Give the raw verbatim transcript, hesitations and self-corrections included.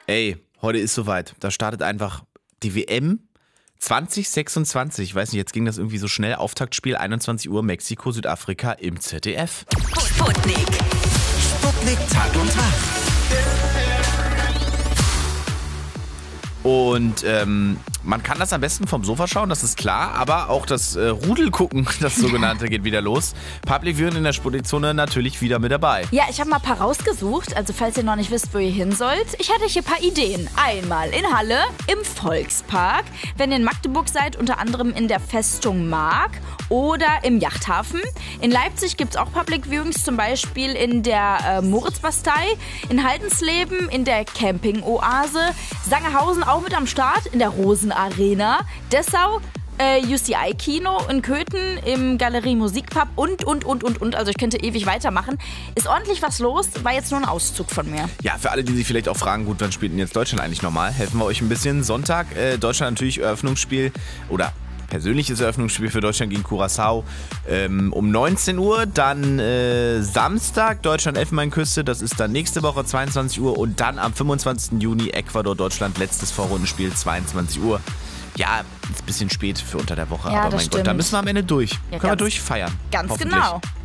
Ey, heute ist soweit. Da startet einfach die W M zwanzig sechsundzwanzig. Ich weiß nicht, jetzt ging das irgendwie so schnell. Auftaktspiel einundzwanzig Uhr Mexiko, Südafrika im Z D F. Sputnik. Sputnik Tag und Tag. Und ähm, man kann das am besten vom Sofa schauen, das ist klar, aber auch das äh, Rudel gucken, das sogenannte, geht wieder los. Public Viewing in der Sputnik-Zone natürlich wieder mit dabei. Ja, ich habe mal ein paar rausgesucht, also falls ihr noch nicht wisst, wo ihr hin sollt. Ich hatte hier ein paar Ideen. Einmal in Halle, im Volkspark, wenn ihr in Magdeburg seid, unter anderem in der Festung Mark oder im Yachthafen. In Leipzig gibt es auch Public Viewings, zum Beispiel in der äh, Moritzbastei, in Haldensleben, in der Camping-Oase, Sangerhausen auch mit am Start, in der Rosenarena, Dessau, äh, U C I-Kino, in Köthen, im Galerie Musikpub und, und, und, und, und. Also ich könnte ewig weitermachen. Ist ordentlich was los, war jetzt nur ein Auszug von mir. Ja, für alle, die sich vielleicht auch fragen, gut, wann spielt denn jetzt Deutschland eigentlich nochmal, helfen wir euch ein bisschen. Sonntag, äh, Deutschland natürlich Eröffnungsspiel oder persönliches Eröffnungsspiel für Deutschland gegen Curaçao ähm, um neunzehn Uhr. Dann äh, Samstag Deutschland-Elfenbeinküste, das ist dann nächste Woche zweiundzwanzig Uhr. Und dann am fünfundzwanzigsten Juni Ecuador-Deutschland, letztes Vorrundenspiel, zweiundzwanzig Uhr. Ja, ist ein bisschen spät für unter der Woche, Ja, aber das mein stimmt. Gott, da müssen wir am Ende durch. Ja, Können wir ganz- durchfeiern. Ganz hoffentlich. genau.